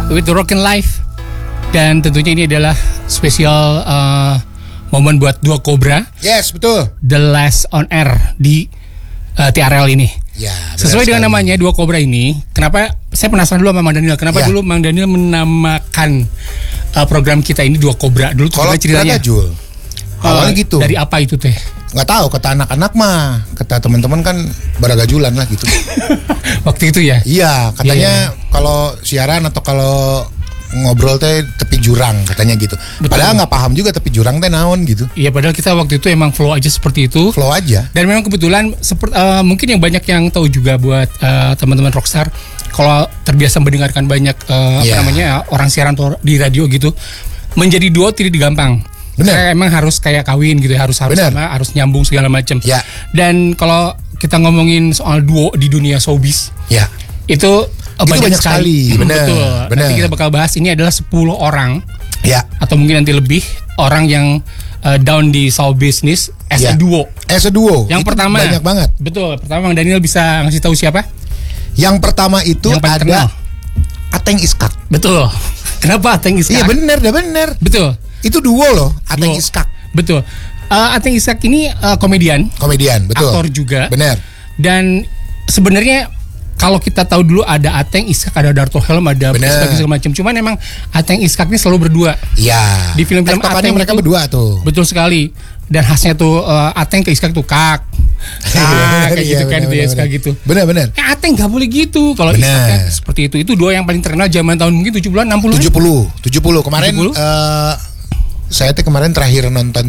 with the Rockin' Life. Dan tentunya ini adalah spesial momen buat Duo Cobra. Yes, betul. The last on air di TRL ini. Ya, sesuai dengan namanya Duo Cobra ini. Kenapa saya penasaran dulu sama Mang Daniel. Kenapa dulu Mang Daniel menamakan program kita ini Duo Cobra? Dulu tuh ceritanya. Jul. Awalnya gitu. Dari apa itu teh? Nggak tahu, kata anak-anak mah, kata teman-teman kan beragajulan lah gitu. Waktu itu ya? Iya, katanya kalau siaran atau kalau ngobrol teh tepi jurang katanya gitu. Betul. Padahal nggak paham juga tepi jurang teh naon gitu. Iya, padahal kita waktu itu emang flow aja seperti itu. Flow aja. Dan memang kebetulan mungkin yang banyak yang tahu juga buat teman-teman Rockstar, kalau terbiasa mendengarkan banyak orang siaran di radio gitu, menjadi duo tidak gampang. Saya emang harus kayak kawin gitu, harus sama, harus nyambung segala macam. Ya. Dan kalau kita ngomongin soal duo di dunia showbiz, itu banyak sekali. Betul. Nanti kita bakal bahas, ini adalah 10 orang. Ya. Atau mungkin nanti lebih orang yang down di show business as a duo. As a duo. Yang itu pertama banyak banget. Betul. Pertama Bang Daniel bisa ngasih tahu siapa? Yang pertama itu yang ada terkenal. Ateng Iskak. Betul. Kenapa Ateng Iskak? Iya benar. Betul. Itu duo loh, Ateng Iskak. Betul. Ateng Iskak ini komedian, betul. Aktor juga. Benar. Dan sebenarnya kalau kita tahu dulu ada Ateng Iskak, ada Darto Helm, ada segala macam. Cuman emang Ateng Iskak ini selalu berdua. Iya. Di film-film Ateng mereka berdua tuh. Betul sekali. Dan khasnya tuh Ateng ke Iskak tuh kayak gitu kan, dia suka gitu. Benar. Ateng nggak boleh gitu. Kalau Iskak seperti itu dua yang paling terkenal zaman tahun mungkin 70-an, 60-an. 70 kemarin. 70? Saya kemarin terakhir nonton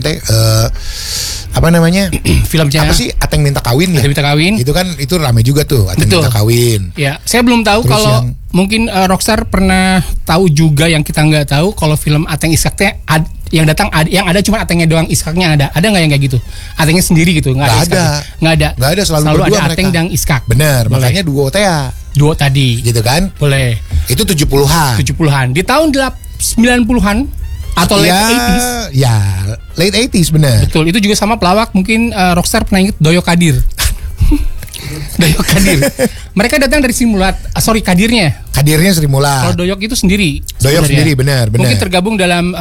apa namanya? Filmnya apa sih? Ateng Minta Kawin ya? Ateng Minta Kawin. Itu kan itu rame juga tuh, Ateng Minta Kawin. Ya, saya belum tahu. Terus kalau mungkin Rockstar pernah tahu juga yang kita nggak tahu, kalau film Ateng Iskak teh yang datang yang ada cuma Atengnya doang, Iskaknya ada nggak yang kayak gitu? Atengnya sendiri gitu? Nggak ada. Selalu ada Ateng dan Iskak. Bener, makanya duo teh. Duo tadi. Gitu kan? Boleh. Itu 70-an. Di tahun 90-an atau late 80s? Ya, late 80s benar. Betul, itu juga sama pelawak. Mungkin Rockstar pernah ingat Doyo Kadir. Doyo Kadir. Mereka datang dari Kadirnya. Kadirnya Sri Mulat. Kalau Doyok itu sendiri. Doyok sendiri, benar. Mungkin tergabung dalam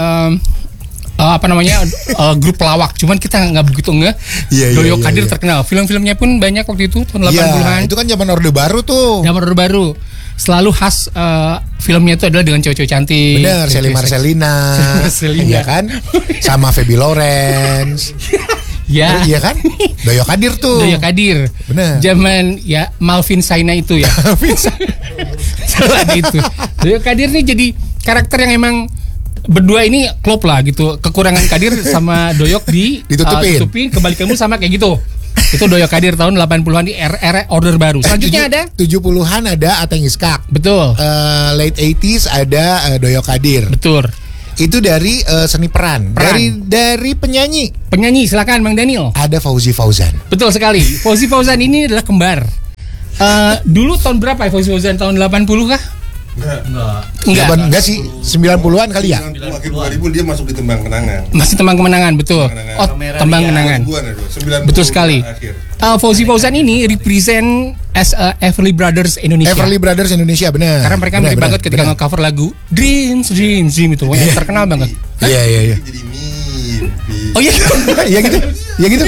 grup pelawak. Cuman kita nggak begitu Doyo Kadir terkenal. Film-filmnya pun banyak waktu itu tahun 80-an. Itu kan zaman Orde Baru tuh. Selalu khas filmnya itu adalah dengan cewek-cewek cantik. Bener, Sally Marcelina. Iya kan? Sama Feby Lawrence. Ya. Iya kan? Doyo Kadir tuh. Doyo Kadir. Bener. Zaman Malvin Saina itu ya. Selain itu. Doyo Kadir nih jadi karakter yang emang berdua ini klop lah gitu. Kekurangan Kadir sama Doyok ditutupin. Kembali kamu sama kayak gitu. Itu Doyo Kadir tahun 80-an di era Orde Baru. Selanjutnya ada 70-an ada Ateng Iskak. Betul. Late 80s ada Doyo Kadir. Betul. Itu dari seni peran. Dari penyanyi. Silakan Bang Daniel. Ada Fauzi Fauzan. Betul sekali. Fauzi Fauzan ini adalah kembar. Dulu tahun berapa ya Fauzi Fauzan? Tahun 80 kah? Enggak sih, 90-an kali ya. Akhir 2000 dia masuk di Tembang Kenangan. Masih Tembang Kemenangan, betul. Tembang Kenangan. Betul sekali. Fauzi Fauzan ini represent as Everly Brothers Indonesia. Everly Brothers Indonesia, benar. Karena mereka mirip banget ketika nge-cover lagu Dreams itu terkenal banget. Iya. Jadi mimpi. Oh iya. Ya gitu.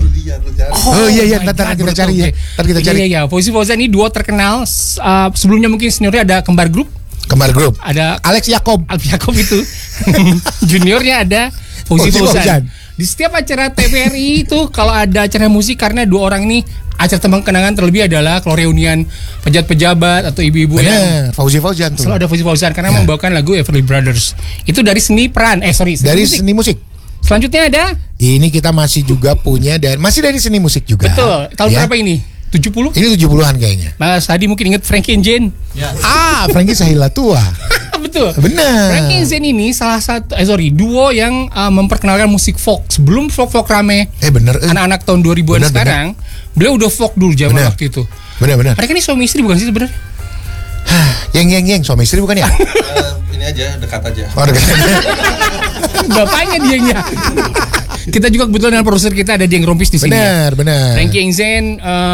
Ntar kita cari ya. Iya. Fauzi Fauzan ini duo terkenal. Sebelumnya mungkin seniornya ada Kembar Group. Ada Alex Yakob itu. Juniornya ada Fauzi Fauzan. Di setiap acara TVRI itu kalau ada acara musik, karena dua orang ini acara Tembang Kenangan terlebih adalah kalau reunian pejabat-pejabat atau ibu-ibu yang Fauzi Fauzan tuh. Selalu ada Fauzi Fauzan karena membawakan lagu Everly Brothers. Itu dari seni peran. Seni musik. Selanjutnya ada. Ini kita masih juga punya masih dari seni musik juga. Betul. Tahun berapa ini? 70? Ini 70-an kayaknya. Mas tadi mungkin ingat Frankie and Jane. Ya. Frankie Sahila Tua. Betul. Benar. Frankie and Jane ini salah satu duo yang memperkenalkan musik folk. Sebelum folk rame. Bener. Anak-anak tahun 2000-an sekarang, beliau udah folk dulu zaman waktu itu. Benar. Mereka ini suami istri bukan sih sebenarnya? Yang suami istri bukan ya? Ini aja, dekat aja. Oh, dekat aja. Bapaknya dianya. Kita juga kebetulan dengan produser kita ada Dieng Rompis di sini. Benar. Frankie and Jane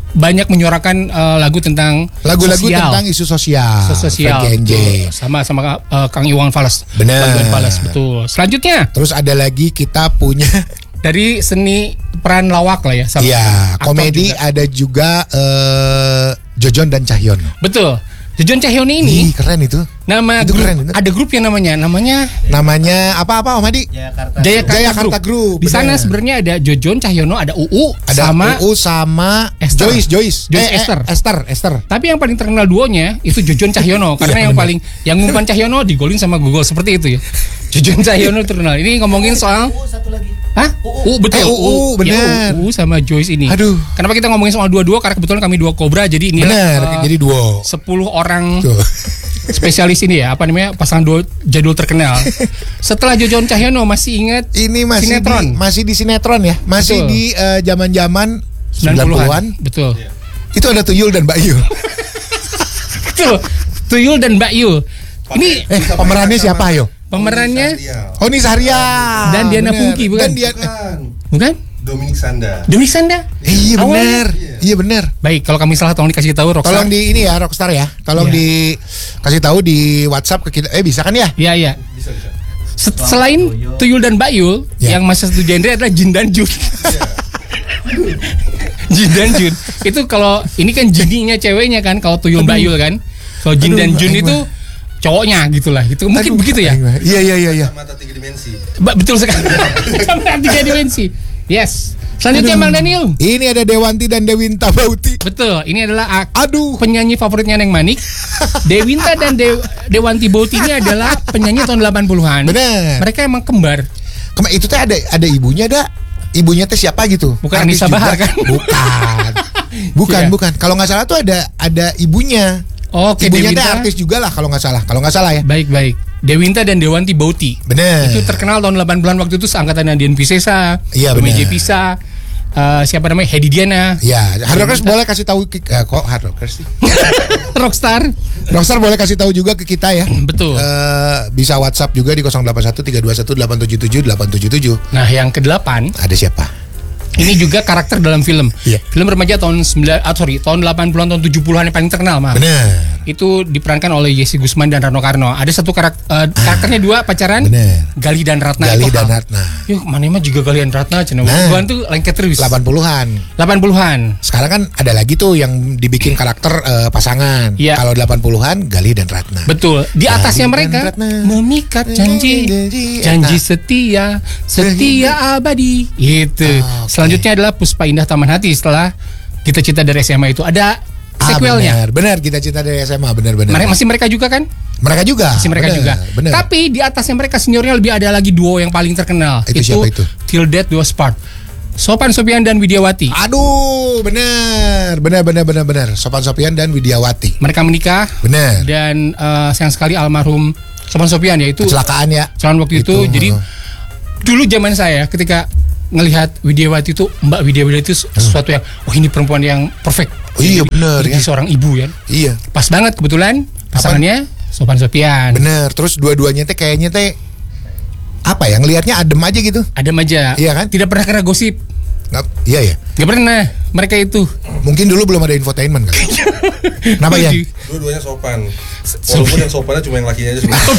banyak menyuarakan lagu tentang Lagu-lagu sosial. tentang isu sosial. Sosial. Frankie NJ. Betul. Sama Kang Iwan Fals. Bener. Bang Iwan Fals, betul. Selanjutnya Terus ada lagi kita punya dari seni peran lawak lah ya. Sama ya aktor komedi juga. ada juga Jojon dan Cahyono. Betul. Jojon Cahyono ini Ih, keren itu. nama itu grup, keren, itu. ada grup yang namanya Namanya apa Om Hadi? Jayakarta Group, Di sana bener. sebenarnya ada Jojon Cahyono, ada UU Ada sama UU sama Esther. Joyce. Esther. tapi yang paling terkenal duonya itu Jojon Cahyono karena Iya, yang bener. paling yang ngumpan Cahyono digolin sama Google seperti itu ya. Jojon Cahyono terkenal. Ini ngomongin soal Satu lagi. Hah? Betul. UU, bener. Ya, UU sama Joyce ini. Aduh. Kenapa kita ngomongin soal dua-dua? Karena kebetulan kami dua Cobra jadi ini Bener, jadi duo. 10 orang Tuh. spesialis ini ya, apa namanya, pasangan duo jadul terkenal. Setelah Jojon Cahyono masih ingat Ini masih sinetron. masih di sinetron ya. Masih Betul. di zaman-zaman 90-an. Betul. Itu ada Tuyul dan Mbak Yul. Betul. Tuyul dan Mbak Yul. Ini Pemerannya siapa ayo? pemerannya Oh, ini Sahria. Dan Diana Bener. Pungki, bukan? Dan bukan? Dominic Sanda. Demi Sanda. Iya Awalnya. benar. Iya benar. Baik, kalau kami salah tolong dikasih tahu Rockstar. Tolong di ini ya Rockstar ya. Tolong Iya. dikasih tahu di WhatsApp ke kita. Bisa kan ya? Iya, iya. Bisa. Selain Tuyul dan Mbak Yul, Ya. yang masih satu genre adalah Jin dan Jun. Jin dan Jun. Itu kalau ini kan jininya ceweknya kan, kalau Tuyul Mbak Yul kan. Kalau Jin Aduh, dan Jun aing itu cowoknya gitulah. Itu mungkin begitu ya. Iya. Mata 3 dimensi. Betul sekali. Sama 3 dimensi. Yes. Selanjutnya Bang Daniel. Ini ada Dewanti dan Dewinta Bauti. Betul, ini adalah Aduh. penyanyi favoritnya Neng Manik. Dewinta dan Dewanti Bauti ini adalah penyanyi tahun 80-an. Bener. Mereka emang kembar. Itu teh ada ibunya dah. Ibunya teh siapa gitu? Bukan Artis Anissa juga. Bahar kan? Bukan. Iya. Bukan. Kalau nggak salah tuh ada ibunya. Oke, Ibunya teh Dewinta. artis juga lah kalau nggak salah ya. Baik. Dewinta dan Dewanti Bauti. Bener. Itu terkenal tahun 80-an waktu itu seangkatan Dian Piscesa, Iya, bener. Meje Pisa, siapa namanya? Hedi Diana. Ya, Hard Rockers boleh kasih tahu kok Hard Rockers sih. Rockstar. Rockstar boleh kasih tahu juga ke kita ya. Betul. Bisa WhatsApp juga di 081321877877. Nah, yang ke-8 Ada siapa? ini juga karakter dalam film. Iya. Film remaja tahun 80-an tahun 70-an yang paling terkenal, Mam. Bener. Itu diperankan oleh Yesi Gusman dan Rano Karno. Ada satu karakternya dua pacaran. Bener. Gali dan Ratna. Gali itu dan hal. Ratna. Yuk, mana mah juga Gali dan Ratna cenah. Nah. Bukan tuh lengket terus. 80-an. 80-an. Sekarang kan ada lagi tuh yang dibikin karakter pasangan. Iya. Kalau 80-an Gali dan Ratna. Betul. Di atasnya Gali dan mereka Ratna. memikat janji setia abadi. Gitu. Oke. Selanjutnya adalah Puspa Indah Taman Hati setelah Kita Cinta dari SMA itu ada sequelnya. Benar, kita cinta dari SMA, benar. Masih mereka juga kan? Mereka juga. Masih mereka benar, juga. Benar. Tapi di atasnya mereka seniornya lebih ada lagi duo yang paling terkenal. Itu siapa itu? Till Death Do Us Part. Sopan Sopian dan Widiawati. Aduh, benar. Sopan Sopian dan Widiawati. Mereka menikah Benar. dan sayang sekali almarhum Sopan Sopian yaitu Kecelakaan ya. calon waktu itu. Jadi dulu zaman saya ketika ngelihat Widiawati itu, Mbak Widiawati itu sesuatu yang, ini perempuan yang perfect. Oh, iya, benar Jadi ya. seorang ibu ya. Iya. Pas banget kebetulan pasangannya Sopan Sopian. Bener. Terus dua-duanya teh kayaknya teh apa ya? Ngelihatnya adem aja gitu. Ada aja. Iya kan? Tidak pernah kena gosip. Iya ya. Gak pernah mereka itu. Mungkin dulu belum ada infotainment kali. Kenapa ya? Dua-duanya sopan. Walaupun yang sopannya cuma yang lakinya aja sebenarnya.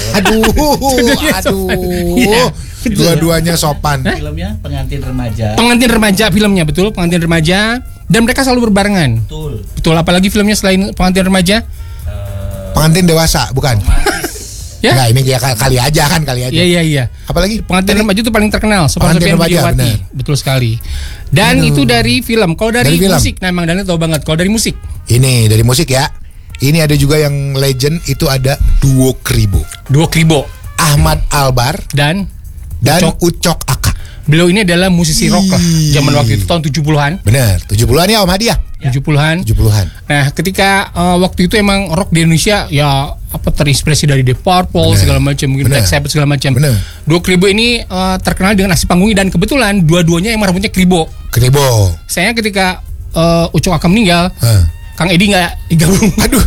Aduh. Iya. Dua-duanya sopan. Filmnya Pengantin Remaja. Pengantin remaja filmnya, betul, pengantin remaja, dan mereka selalu berbarengan. Betul, apalagi filmnya selain pengantin remaja. Pengantin dewasa, bukan? Ya? Nggak, ini ya kali aja. Iya. Apalagi Pengantin remaja itu paling terkenal, Sopan Pengantin Sopian Remaja, Widiawati. benar. Betul sekali. Dan itu dari film. Kalau dari Dari film. musik, nah emang Daniel tahu banget. Kalau dari musik, Ini dari musik ya. Ini ada juga yang legend, itu ada Duo Kribo. Duo Kribo Ahmad Albar dan dan Ucok. Ucok Aka. Beliau ini adalah musisi rock lah zaman waktu itu tahun 70-an. Bener, 70-an ya Om Hadi ya? 70-an. 70-an. Nah, ketika waktu itu emang rock di Indonesia ya terinspirasi dari Deep Purple Bener. segala macam, mungkin Bener. Black Sabbath segala macam. Bener. Duo Kribo ini terkenal dengan aksi panggungnya dan kebetulan dua-duanya emang rambutnya kribo. Kribo. Saya ketika Ucok akan meninggal, Kang Edi nggak digabung. Aduh.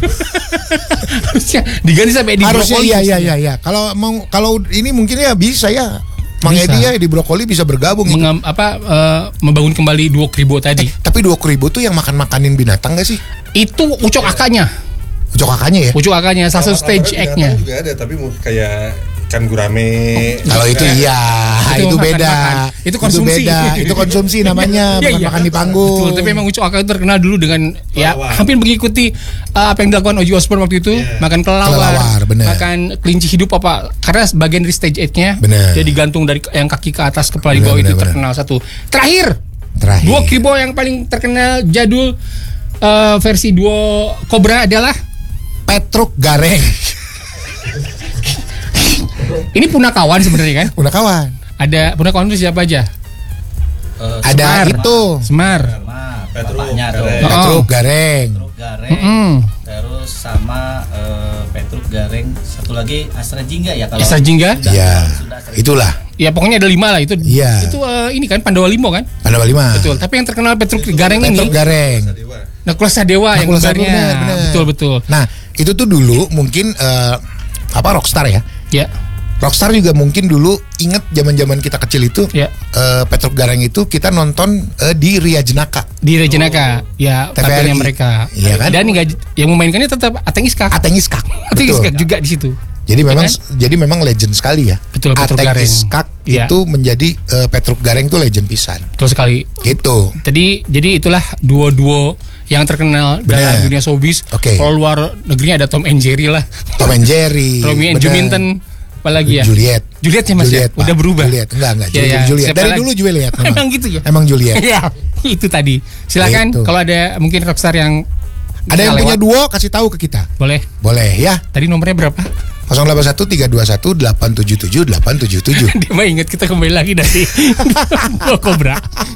Harusnya diganti sampai Edi Harusnya Brokoli. iya. Kalau ini mungkin ya bisa ya. Mang Bisa. Edi ya di brokoli bisa bergabung itu. Membangun kembali duo kribo tadi. Tapi dua kribo tuh yang makan-makanin binatang gak sih? Itu ucok akanya. Ucok kakaknya ya? Ucok akanya salah satu stage Binatang act-nya. juga ada, tapi kayak ikan gurame. Kalau itu iya, Itu itu makan-makan. beda. Itu konsumsi. Itu beda, itu konsumsi namanya, Iya, bukan iya. makan di panggung. Betul, tapi memang Ucok Aka itu terkenal dulu dengan ya Kelelawar. hampir mengikuti apa yang dilakukan Ozzy Osbourne waktu itu, Iya. makan kelelawar, Kelelawar, bener. makan kelinci hidup apa, karena sebagian dari stage 8-nya Bener. dia digantung dari yang kaki ke atas kepala di Bener, bawah itu bener, terkenal satu. Terakhir Terakhir. duo kribo yang paling terkenal jadul versi duo Cobra adalah Petruk Gareng. ini Punakawan sebenarnya kan. Udah kawan. Ada Punakawan itu siapa aja? Ada Semar. itu. Semar. Sama Petruk bapaknya tuh. Gareng. Petruk Gareng. Petruk Gareng. Mm-mm. Terus sama Petruk Gareng. Satu lagi Astra Jingga ya kalau. Astra Jingga? Sudah- Iya. sudah Astra Itulah. Ya pokoknya ada 5 lah itu. Iya. Itu ini kan Pandawa Limo kan? Pandawa 5. Betul. Tapi yang terkenal Petruk Gareng Petruk ini Gareng. Dewa. Nakula Sadewa yang Nakula gambarnya. Sadewa, bener. Betul betul. Nah, itu tuh dulu mungkin Rockstar ya. Ya. Rockstar juga mungkin dulu inget zaman-zaman kita kecil itu Ya. Petruk Gareng itu kita nonton di Ria Jenaka. Di Rejenaka ya TVRI. tampilnya mereka. Iya kan? Dan yang memainkannya tetap Ateng Iskak. Ateng Iskak. Ateng Betul. Iskak juga di situ. Jadi memang legend sekali ya. Betul, Petruk Ateng Gareng. Iskak Iya. itu menjadi Petruk Gareng itu legend pisan. Betul sekali. Gitu. Jadi itulah duo-duo yang terkenal dalam Bener. dunia showbiz. Oke. Kalau luar negerinya ada Tom and Jerry lah. Tom and Jerry. Romeo and bener. Juminten apalagi ya? Juliet. Juliet ya Mas ya? Pak. Udah berubah. Juliet. Enggak. Ya, ya. Juliet. Siapa Dari lagi? dulu Juliet. Emang gitu ya? Emang Juliet. Iya, itu tadi. Silakan Gitu. kalau ada mungkin rockstar yang Ada yang bisa punya lewat, duo kasih tahu ke kita. boleh. Boleh ya. Tadi nomornya berapa? 081 321 877 877. Dia mah ingat kita kembali lagi dari Cobra.